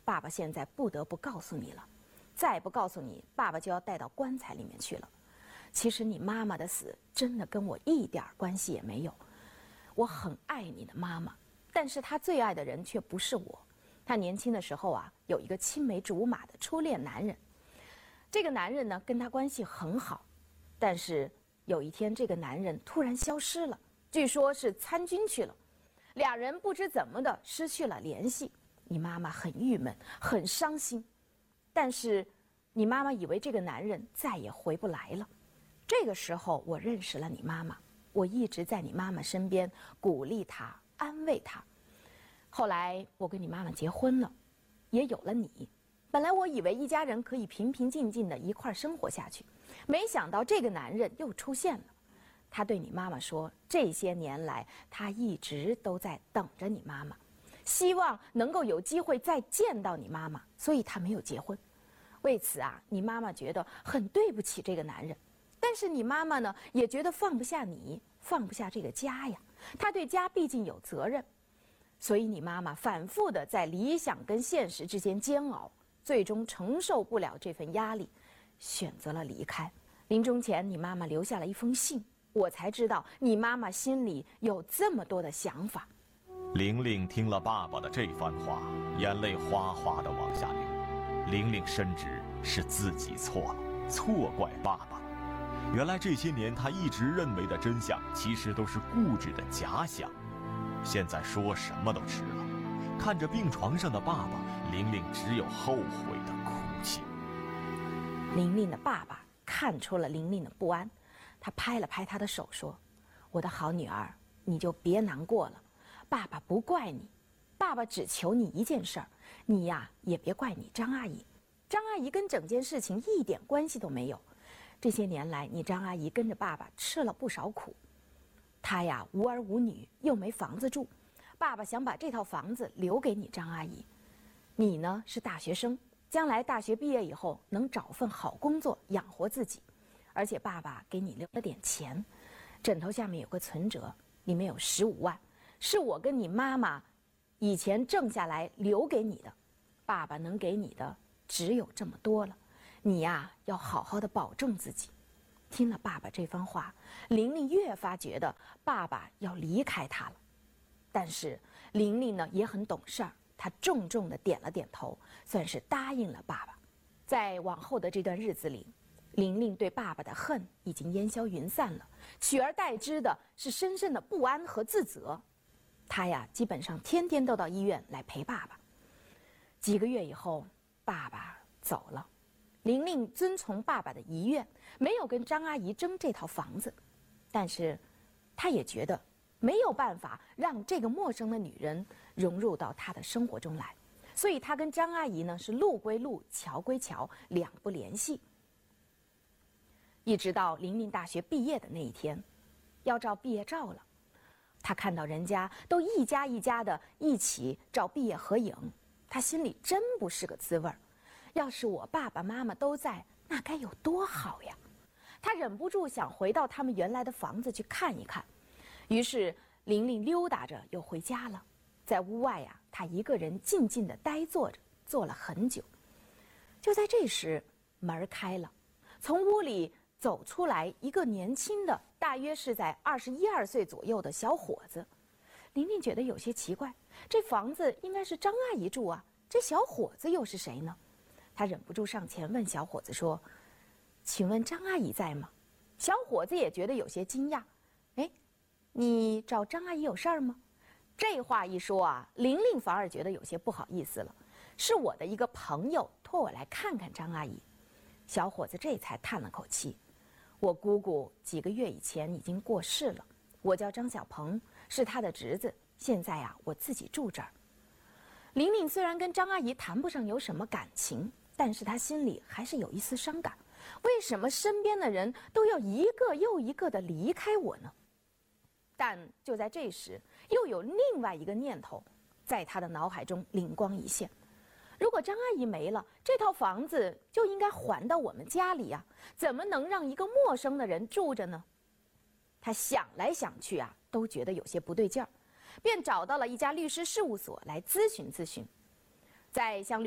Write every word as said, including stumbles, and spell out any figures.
爸爸现在不得不告诉你了，再不告诉你，爸爸就要带到棺材里面去了。其实你妈妈的死真的跟我一点关系也没有。我很爱你的妈妈，但是她最爱的人却不是我。她年轻的时候啊，有一个青梅竹马的初恋男人。这个男人呢，跟她关系很好，但是有一天这个男人突然消失了，据说是参军去了。俩人不知怎么的失去了联系。你妈妈很郁闷，很伤心。但是你妈妈以为这个男人再也回不来了。这个时候我认识了你妈妈，我一直在你妈妈身边鼓励她，安慰她。后来我跟你妈妈结婚了，也有了你。本来我以为一家人可以平平静静的一块生活下去，没想到这个男人又出现了。他对你妈妈说，这些年来他一直都在等着你妈妈，希望能够有机会再见到你妈妈，所以他没有结婚。为此啊，你妈妈觉得很对不起这个男人，但是你妈妈呢，也觉得放不下你，放不下这个家呀。她对家毕竟有责任，所以你妈妈反复的在理想跟现实之间煎熬，最终承受不了这份压力，选择了离开。临终前，你妈妈留下了一封信，我才知道你妈妈心里有这么多的想法。 玲玲听了爸爸的这番话，眼泪哗哗地往下流。玲玲深知是自己错了，错怪爸爸。原来这些年她一直认为的真相，其实都是固执的假想。现在说什么都迟了。看着病床上的爸爸，玲玲只有后悔的哭泣。 玲玲的爸爸看出了玲玲的不安，他拍了拍她的手说：“我的好女儿，你就别难过了，爸爸不怪你，爸爸只求你一件事儿，你呀也别怪你张阿姨。张阿姨跟整件事情一点关系都没有。这些年来，你张阿姨跟着爸爸吃了不少苦。她呀无儿无女，又没房子住，爸爸想把这套房子留给你张阿姨。你呢是大学生，将来大学毕业以后能找份好工作养活自己。而且爸爸给你留了点钱，枕头下面有个存折，里面有十五万，是我跟你妈妈以前挣下来留给你的。爸爸能给你的只有这么多了，你呀要好好的保重自己。”听了爸爸这番话，玲玲越发觉得爸爸要离开她了。但是玲玲呢也很懂事儿，她重重的点了点头，算是答应了爸爸。在往后的这段日子里，玲玲对爸爸的恨已经烟消云散了，取而代之的是深深的不安和自责。她呀基本上天天都到医院来陪爸爸。几个月以后，爸爸走了。玲玲遵从爸爸的遗愿，没有跟张阿姨争这套房子，但是她也觉得没有办法让这个陌生的女人融入到她的生活中来，所以她跟张阿姨呢是路归路，桥归桥，两不联系。一直到玲玲大学毕业的那一天，要照毕业照了，她看到人家都一家一家的一起照毕业合影，她心里真不是个滋味儿。要是我爸爸妈妈都在，那该有多好呀！她忍不住想回到他们原来的房子去看一看。于是玲玲溜达着又回家了。在屋外呀、啊，她一个人静静地呆坐着，坐了很久。就在这时，门开了，从屋里走出来一个年轻的，大约是在二十一二岁左右的小伙子。玲玲觉得有些奇怪，这房子应该是张阿姨住啊，这小伙子又是谁呢？他忍不住上前问小伙子说：“请问张阿姨在吗？”小伙子也觉得有些惊讶，哎，你找张阿姨有事儿吗？这话一说啊，玲玲反而觉得有些不好意思了。是我的一个朋友托我来看看张阿姨。小伙子这才叹了口气：“我姑姑几个月以前已经过世了，我叫张小鹏，是她的侄子，现在啊，我自己住这儿。”玲玲虽然跟张阿姨谈不上有什么感情，但是她心里还是有一丝伤感。为什么身边的人都要一个又一个的离开我呢？但就在这时，又有另外一个念头在她的脑海中灵光一现：如果张阿姨没了，这套房子就应该还到我们家里啊，怎么能让一个陌生的人住着呢？她想来想去啊，都觉得有些不对劲儿，便找到了一家律师事务所来咨询咨询。在向律